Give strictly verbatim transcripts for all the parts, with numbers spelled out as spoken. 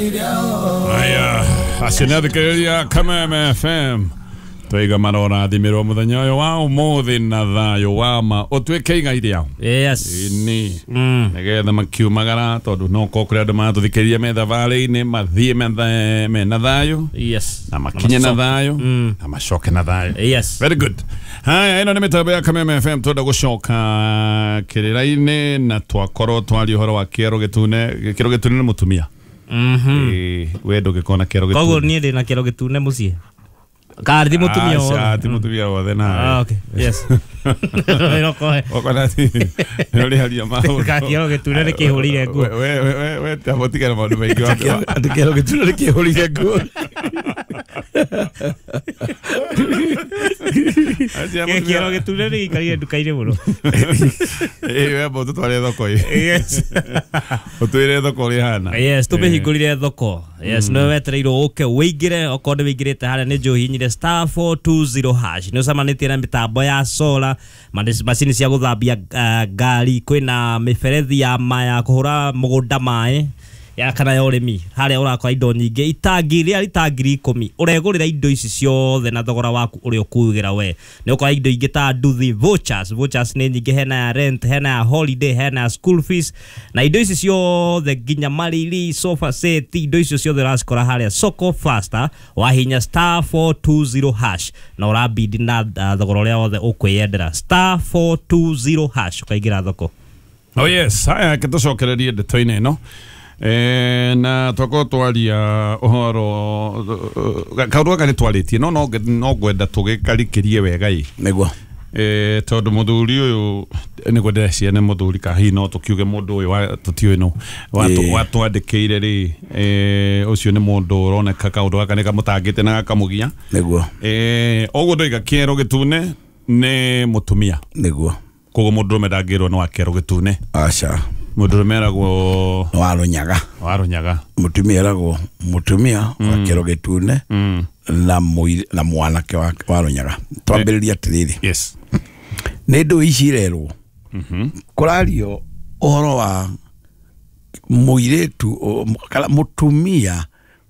Aya, aciana thikiriria Kameme F M. Twiga marora thimiro muthenya uyu wa umuthi na thayo wa ma utwike igairia. Yes. Ni. Mm. Negetha makiumagara tondu no kokure andu matuthikiria metha vale-ini mathie metha me na thayo. Yes. Na makinye na thayo. Mm. Na macoke na thayo. Yes. Very good. Haya, ino ni mitambo ya Kameme F M tuenda gucoka kirira-ini na twakorwo twari uhoro wa kiero gitune kiero gitune ni mutumia. Mhm. Eh, wendo gikona kiero gitune. Kogo nie ndi na kiero gitune mucie. Kardi mutumia wo. Ah, ti mutumia wo thena. Ah, okay. Yes. Ino koe. Okona ti. Ino ri halia ma. Ka kiero gitune ni kihurire nguo. We we we we ta botika na maundu maingi wa. Ati kiero gitune ni kihurire nguo. Kiero gitune ni gikaire nduka-ini muno. Eh, we bo tutware thoko i. Yes. Utwire thoko ri hana. Yes, tumehingurire thoko. Yes, no wetereirwo uke wingire okonde wingirite haria ni njo hinyire star four two zero hash. No samanitie na mitambo ya solar, macini cia guthambia ngari, kwina miberethi ya maya kuhura mugunda mai ya kana ya urimi haria urakora indo nyingi itangi ria itangi ikumi uregurira indo ici ciothe na thogora waku uri ukugira we ni ukora indo ingi ta nduthi vouchers vouchers ni nyingi hena ya rent hena ya holiday hena ya school fees na indo ici ciothe nginya mariri sofa set indo ici ciothe uracikora haria soko faster wahinya star four two zero hash na urabidi na uh, thogora ria wothe ukwiyendera star four two zero hash ukaigira thoko. Oh yes, haya kitucokererie ndeto-ini no. Eh, na twako twaria uhoro kaundu gaka ni twaritie no no no gwenda tugikarikirie wega i niguo eh tondu muthuri uyu ni gwenda ciene muthuri kahi no tukiuge mundu uyu wa tutiwe no watu watu andikire ri eh ucio ni mundu uroneka kaundu gaka ni kamutangite na gakamugia niguo eh oguo ndoiga kiero gitune ni mutumia niguo kogo mundu medagirwo no akero gitune acha mundu meragwo warunyaga warunyaga mutumia eragwo mutumia mm. wa kero gitune mm. na muire na mwanake wa warunyaga twambiriria tiriri yes ne ndo icirerwo mhm kurario uhoro wa muiretu kala mutumia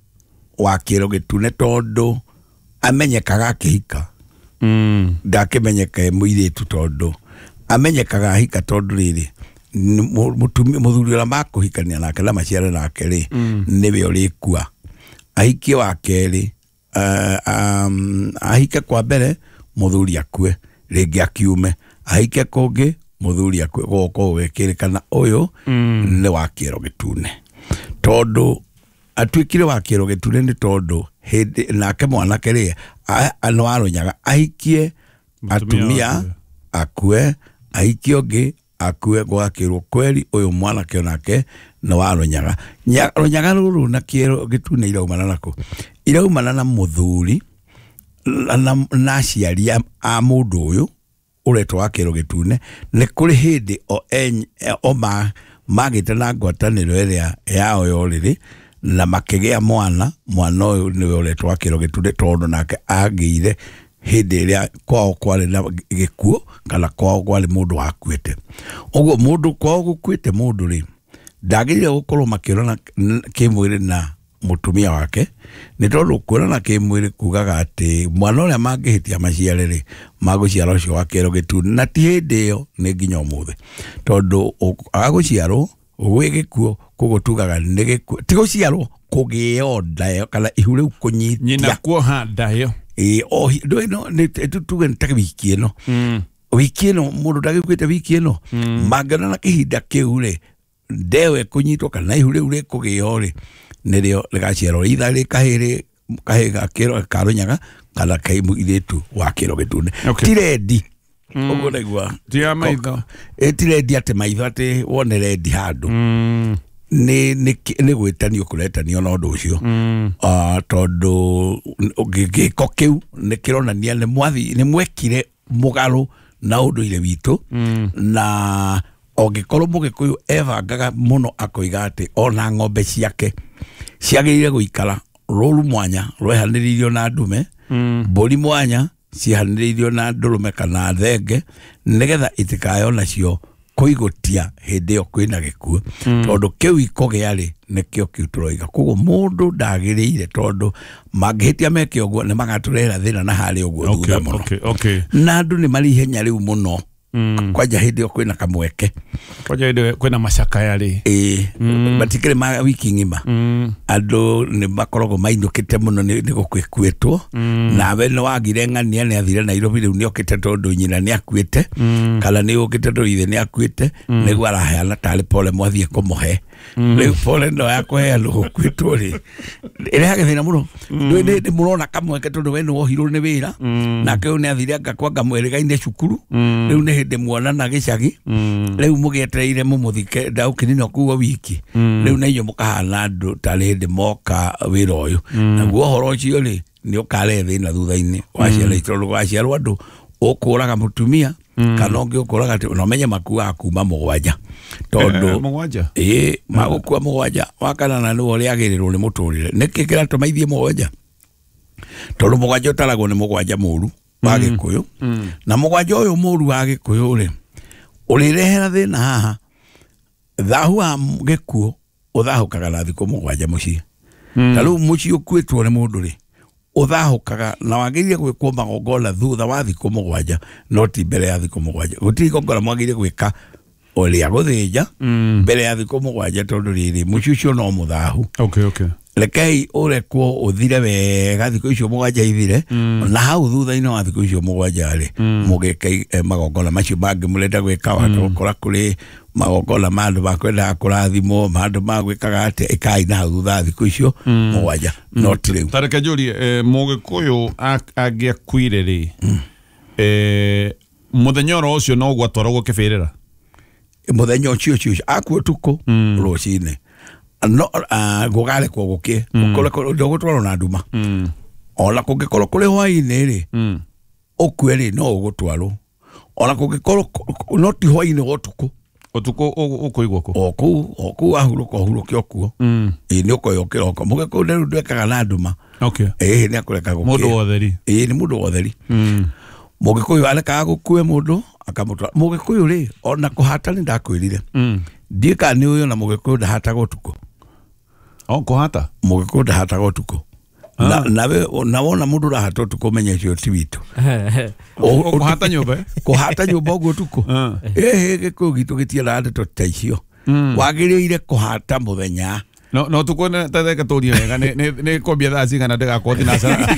wa kero gitune tondu amenyekaga akihika mm ndakimenyeka muiretu tondu amenyekaga ahika tondu riri mutumia muthuri ura makuhikania nake na maciara nake ri niwe urikua ahikie wa keri uh, um, ahike kwa mbere muthuri akue ringi akiume ahike kongi muthuri akue goko wekirikana uyu ni wa kiero gitune tondu atwikire wa kiero gitune ni tondu hindi nake mwanake ri ano arunyaga ahikie atumia akue ahikie ongi akue gwakirwo kweli uyu mwana kionake na warunyaga runyaga ruru na kiero gitune iraumana nako iraumana na muthuri na naciaria a mundu uyu uretwo wa kiero gitune ni kuri hindi o en o ma magite na ngwataniro iria yao yoriri na makigea mwana mwana uyu niwe uretwo wa kiero gitune tondu nake agire hindi iria kwao kwari na gikuo kana kwao kwari mundu wakuite uguo mundu kwao gukuite mundu ri ndagirire gukorwo makirona kimwiri na mutumia wake ni tondu kurana kimwiri kugaga ati mwana uria mangihitia maciare ri maguciara ucio wa kiero gitune na ti hindi iyo ni nginya umuthi tondu aguciarwo gwigikuo kugutugaga ni gikuo ti guciarwo kugio ndayo kana ihure kunyitia nyina kuoha ndayo eh oh do no ne tutuge ntaka wiki eno mm wiki eno mundu ndagikwite wiki eno mm. magana na kihinda kiure ndewe kunyitwo kana ihure ure kugiyore nirio ligaciero ithari kahiri kahiga kiro karunyaga kana kaimu iretu wa kiro gitune okay. Tiredi ugo mm. negwa tia maitho e tiredi ate maitho ate wone redi handu mm. ni ni ni gwitanio kuretanio no ndu ucio mm. ah tondu giko kiu ni kironania ni mwathi ni mwekire mugaru na undu ile witu mm. na ogikorwo mugikuyu evangaga muno akoiga ati ona ng'ombe ciake ciagirire guikara ruru mwanya rwehaniririo na ndume mm. mburi mwanya cihaniririo na ndurume kana thenge nigetha itikayona cio koigotia hende yo kwina gikuo tondu kiu ikogea ri nikio kiu turoiga koguo mundu ndagiriire tondu mangihitia meke oguo ni magaturera thina na hari oguo thutha muno okay okay na andu ni mari ihenya riu muno Mm. Kwaja hende yo kwina kamweke kwaja hende kwina macaka yari eh mm. Batikire ma wiki ngima mm. Andu ni makorogo mainukite muno ni gukwetwo mm. Na we no wagire ng'ania ni athire Nairobi riu ni okite tondu nyina ni akuite mm. Kala ni okite tondu ithe ni akuite mm. Ni gwara heana tari pole mwathie kumuhe mm. Riu pole ndo yakwe andu gukwetwo ri ire hage thina muno mm. Ni ni murona kamweke tondu we no wohirwo ni wira mm. Na keu ni athire ngakwanga mwerigaine cukuru mm. Riu ni hinde muona na gicagi mm. Riu mugetereire mumuthike ndaukinino kuwa wiki mm. Riu na iyo mukahana andu tari hinde moka wira uyu mm. Na guo horo ucio ri ni ukare thina thutha-ini waciara itondu waciarwo andu ukuraga mutumia mm. Kana ongi ukuraga ati no menye makua kuma mugwanja tondu eh, mugwanja eh magukua mugwanja wakana na ni uri agirirwo ni muturire niki kirato maithie mugwanja tondu mugwanja utaragwo ni mugwanja muru wa Gikuyu mm. Na mugwanja uyu muru wa Gikuyu ri urirehera thina haha thahu wa gikuo uthahukaga na thiku mugwanja mucii mm. Ta riu mucii ukwitwo ni mundu ri uthahukaga na wagirire gwikwo magongona thutha wa thiku mugwanja no ti mbere ya thiku mugwanja gutiri gongona mwagirire gwika uria guthinja mm. Mbere ya thiku mugwanja tondu riri mucii ucio no muthahu okay okay rekei urekwo uthire wega thiku icio mugwanja ithire mm. Na hau thutha-ini wa thiku icio mugwanja ri mm. Mugeke eh, magongona macio bangi murenda gwika watu ukora kuri magongona mandu bakwenda kurathimo mandu magwikaga ati ikai na thutha thiku icio mm. Mugwanja mm. Not riu tareke juri eh, Mugikuyu agiakwire ri mm. eh, muthenya ucio no gwatwaragwo kibirira muthenya ucio ucio akwo tuko mm. Rucine no uh, gugale kwa guke mm. Ukole ndogutwaro na nduma mm. Ona kungikoro kuri hwaini ri mm. Ukweri no ugutwaro ona kungikoro no ti hwaini gotuko otuko ukuigwo ko oku oku ahuruka ahuruka okuo mm. E ni ukoyo kiroko mugiko nderu ndwekaga na nduma okay eh ni akureka guke mundu wotheri eh ni mundu wotheri mm. Mugikuyu aleka gukue mundu akamutwa Mugikuyu ri ona kuhata ni ndakwirire mm. Ndika ni uyo na Mugikuyu ndahata gotuko o kuhata Mugikuyu ndahata gotuko ah. Na nawe na wona mundu rahata tuko menye cio ti witu o kuhata nyumba kuhata nyumba gotuko eh Gikuyu gitu gitiera ande tutaicio wagirire kuhata muthenya no no tukone tateka toria wega ne ne ne kombia thaa cigana ndigakothi na sana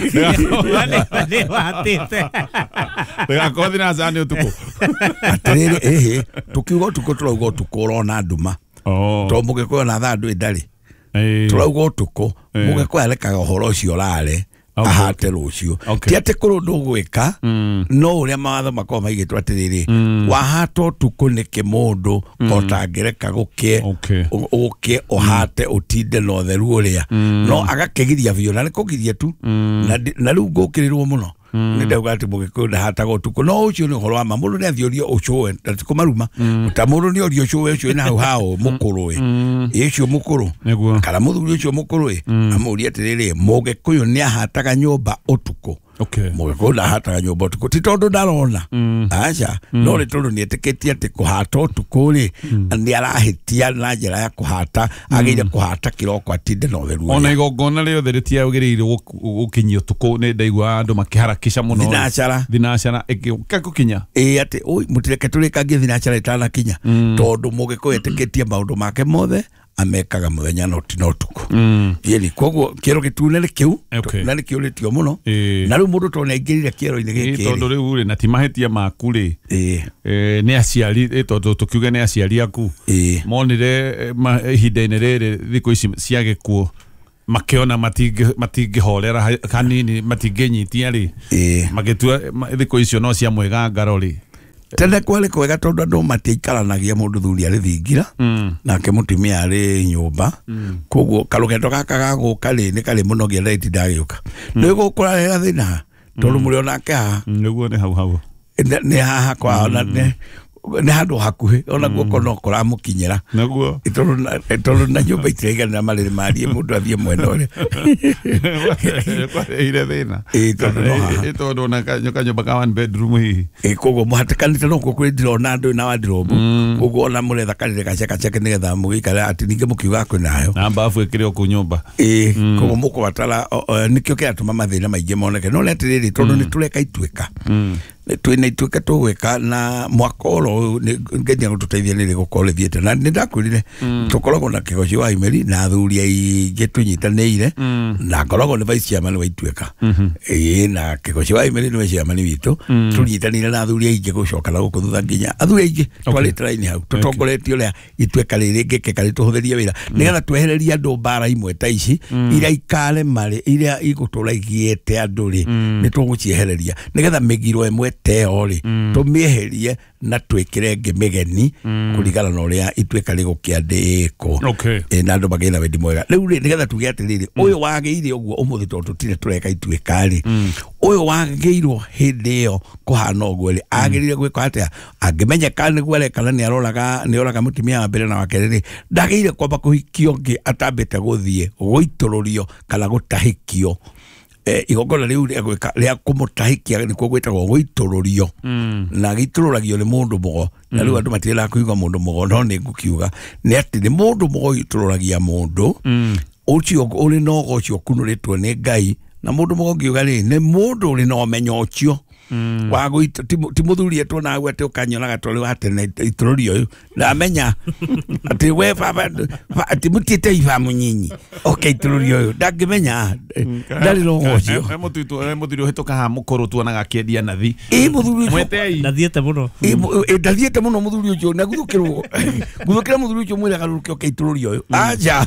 ni watite ndigakothi na sana utuko atiriri eh tukiugo tuko turaugo tukoro na nduma oh to Mugikuyu na thaa ndwi ndari turaugo tuko Mugikuyu alekaga horo ucio rare ahate rucio ti ati kurundu gwika no uria mawatho makwa maigitwo atiriri wahato tuko ni kimundu kotangireka gukie uke ohate utinde no theru uria no agakegiria biu na nikugiria tu na riu ngukirirwo muno ni ndauga ati Mugikuyu ndahata gotuko no ucio ni horo wa mamundu ni athiorio ucowe ndatiku maruma utamundu ni orio ucowe ucio na hau hao mukuru e icio mukuru kala muthuri ucio mukuru e amuria atiriri Mugikuyu ni ahataga nyumba utuko okay Mugikuyu ndahataga nyumba utuko ti tondu ndarona acha no ri tondu ni etiketie ati kuhata utuko ri ni arahitia na njira ya kuhata agire kuhata kiroko atinde no theru ona igongona rio theritie augiriire gukinyio tuko ni ndaigua andu makiharakisha muno thinacara thinacara ikigukinya eh ati oi mutireke turikangie thinacara itana kinya tondu Mugikuyu etiketie maundu make mothe amekaga muthenya no ti no tuko mm. Yeli koguo kiero gitune ni kiu okay. Na ni kiu litio muno e. Na riu mundu to ne ngirire kiero ini giki tondu riu ri na ti mahetia maku ri eh eh ni aciari e tondu tukiuga ni aciari aku e. Monire ihinda-ini riri thiku ici cia gikuo makiona matingi matingi horera kanini matinginyitia ri e. Magitua thiku icio no cia mwega ngaro ri tene kwale kwega tondu andu matiikaranagia mundu thuri ari thingira mm. Nake mutumia ari nyumba mm. Koguo kalugendo gaka gaguka ri ni kali muno gia reti ndagiuka mm. Ni gukura hera thina tondu muri onake ha niguo ni hau hau ni haha kwa mm. Na ne nĩ handũ hakuhĩ ona guoko no kũramukinyĩra naguo tondũ na nyũmba itiraiganĩra na marĩrĩ marie mũndũ athiĩ mwena ũrĩa kwareire thĩna ĩĩ tondũ no haha tondũ na kanyũmba ka one bedroom hihi ĩĩ koguo mũhatĩkanĩte no kuo kũrĩ ndirona andũ na wardrobe koguo ona mũretha karĩre gacekaceke nĩgetha mũgĩikare atĩ ningĩ mũkiuga kwĩnayo na mbabu ĩkĩrĩ o kũu nyũmba ĩĩ koguo mũkũbatara nĩkĩo kĩratũma mathĩna maingĩ moneke no nĩ atĩrĩrĩ tondũ nĩ tũreka ituĩka twina ituĩka tũgwĩka na mwaka ũro ngenyia gũtũteithia nĩrĩ gũkorwo rĩthiĩte na nĩ ndakwĩrire tũkoragwo na kĩgoci wa imeri na athuri aingĩ tũnyitanĩire na ngoragwo nĩ vice chairman wa ituĩka ĩĩ na kĩgoci wa imeri nĩ chairman witũ tũnyitanĩire na athuri aingĩ gũcoka na gũkũ thutha nginya athuri aingĩ twarĩte raini hau tũtongoretie ũrĩa ituĩka rĩrĩ ngĩkĩka rĩtũhũthĩrie wĩra nĩgetha twehererie andũ mbara imwe ta ici iria ikare marĩ iria igũtũra igĩete andũ rĩ nĩ tũgũciehereria nĩgetha mĩgiro ĩmwe teo rĩ tũmĩeherie na twĩkĩre ngĩ mĩgeni kũringana na ũrĩa ituĩka rĩgũkĩandĩkwo na andũ magĩe na wendi mwega rĩu rĩ nĩgetha tuge atĩrĩrĩ ũyũ wagĩire ũguo ũmũthĩ tondũ tũtirĩ tũreka ituĩka rĩ ũyũ wagĩirwo hĩndĩ ĩyo kũhana ũguo rĩ agĩrĩire gwĩka atĩa angĩmenyeka nĩguo arekana nĩ aroraga nĩ oraga mũtumia wa mbere na wa kerĩ rĩ ndagĩrĩire kwamba kũhikio ũngĩ atambĩte gũthiĩ gũitũrũrio kana gũtahĩkio igongona rĩu rĩa kũmũtahikia nĩkuo gwĩtagwo gũitũrũrio na gĩitũrũragio nĩ mũndũ mũgo na rĩu andũ matirĩlaga kũigua mũndũ mũgo no nĩ ngũkiuga nĩ atĩ nĩ mũndũ mũgo gĩitũrũragia mũndũ ũcio ũrĩ na ũgo ũcio ũkunũrĩtwo nĩ Ngai na mũndũ mũgo ngiuga rĩ nĩ mũndũ ũrĩ na ũmenyo ũcio wa gũita ti mũthuri etwo na agwe atĩ ũkanyonaga twarĩ wa tene itũrũrio ũyũ ndamenya atĩ we baba atĩ mũtiĩte ibamu nyinyi oke itũrũrio ũyũ ndangĩmenya ndarĩ na ũhoro ũcio mũthuri ũhĩtũka haha mũkũrũ tuonaga akĩendia nathi ĩ mũthuri mwetei ndathiĩte mũno ndathiĩte mũno mũthuri ũcio na guthũkĩrwo guthũkĩra mũthuri ũcio mwĩre garũrũke oke itũrũrio ũyũ anja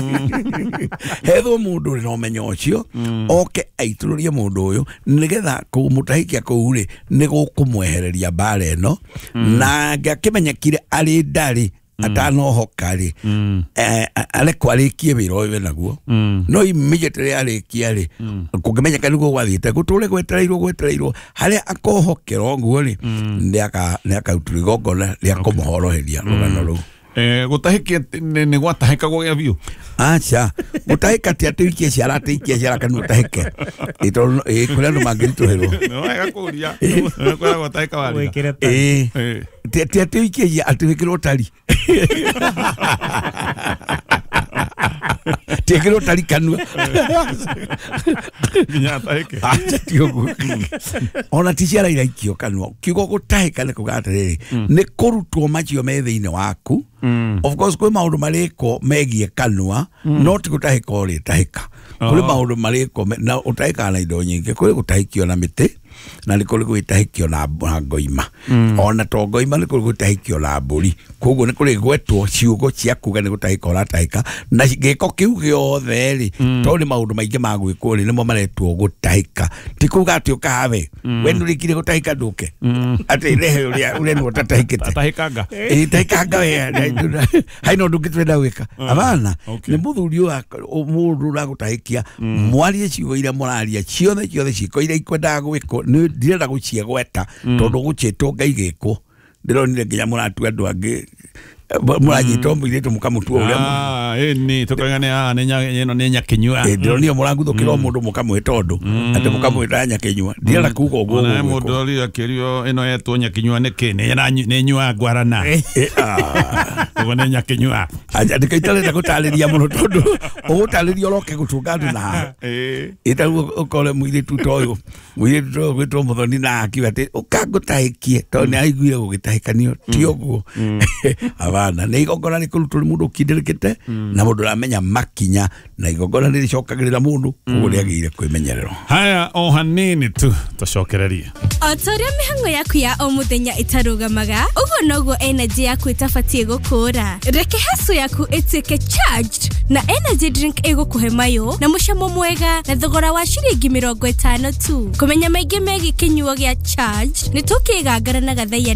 hetho mũndũ ũrĩ na ũmenyo ũcio oke aitũrũrie mũndũ ũyũ nĩgetha kũmũtahikia kũu rĩ nĩ gũkũmwehereria mbara ĩno na ngĩakĩmenyekire arĩ ndarĩ atanohoka rĩ arekwo arĩkie wĩra ũyũ naguo no immediately arĩkia rĩ kũngĩmenyeka nĩguo gwathiĩte gũtũre gwetereirwo gwetereirwo harĩa akohokera ũguo rĩ nĩ akaruta igongona rĩa kũmũhoroheria rũgano rũu gũtahĩkia nĩ gwatahĩkagwo gĩa biũ acha gũtahĩka ti atĩ ikie ciara atĩ ikie ciara kana ũtahĩke kũrĩa andũ mangĩritũhĩrwo wega kũria kũrĩa gũtahĩka warĩ ti atĩ ikie atĩ wĩkĩrwo tari tekero tari kanua nginya atahĩke acha ti ũguo ona ti ciara iraikio kanua kiugo gũtahĩka nĩ kuga atĩrĩrĩ nĩ kũrutwo macio me thĩinĩ waku of course kwĩ maũndũ marĩkwo megiĩ kanua no ti gũtahĩka ũrĩtahĩka kũrĩ maũndũ marĩkwo na ũtahĩkaga na indo nyingĩ kũrĩ gũtahĩkio na mĩtĩ na nĩ kũrĩ gwĩtahĩkio na ngoima ona to ngoima nĩ kũrĩ gwĩtahĩkio na mbũri koguo nĩ kũrĩ gwetwo ciugo cia kuga nĩ gũtahĩka ũratahĩka na gĩko kĩu gĩothe rĩ to nĩ maũndũ maingĩ ma gwĩkwo rĩ nĩmo maretwo gũtahĩka ti kuga atĩ ũkahawe we nĩ ũrĩkire gũtahĩka ndũke atĩ rehe ũrĩa ũrĩa nĩ ũtatahĩkĩte atahĩkanga ĩtahĩkanga we haina ũndũ ũngĩ twenda gwĩka abana nĩ mũthuri mũndũ ũragũtahĩkia mwarie ciugo iria mũraria ciothe ciothe ciĩko iria ikwendaga gwĩkwo ndirenda gũciegweta tondũ gũciĩtwo Ngai gĩkwo ndĩronire nginya mũratua andũ angĩ mũranyitwo mũirĩtu mũkamũtua ũrĩa ĩni tũkagane ĩno nĩ nyakĩnyua ndĩronire mũraguthũkĩra mũndũ mũkamũhe tondũ atĩ mũkamwĩta nyakĩnyua ndirenda kuga ũguo na mũndũ ũrĩa akĩrio ĩno yetwo nyakĩnyua nĩkĩ nĩ nyua ngwarana ũguo nĩ nyakĩnyua andĩka itarenda gũtarĩria mũno tondũ ũgũtarĩria ũroke gũtũnga andũ na haha ĩtaguo ũkore mũirĩtu ta ũyũ mũirĩtu ta ũyũ gwĩtwo Mũthoni na akiuga atĩ ũka ngũtahĩkie tondũ nĩ aiguire gũgĩtahĩkanio ti ũguo abana nĩ igongona rĩ kũrutwo nĩ mũndũ ũkindĩrĩkĩte na mũndũ ũramenya makinya na igongona nĩ rĩcokagĩrĩra mũndũ koguo rĩagĩrĩire kwĩmenyererwo haya o hanini tu tũcokererie o ta ũrĩa mĩhang'o yaku ya o mũthenya ĩtarũgamaga ũguo noguo energy yaku ĩtabatiĩ gũkũra reke hustle yaku ĩtuĩke charged na energy drink ĩgũkũhe mayũ na mũcamo mwega na thogora wa ciringi mĩrongo ĩtano tu kũmenya maingĩ megiĩ kĩnyuo gĩa charged nĩ tũkĩgangara na gathaia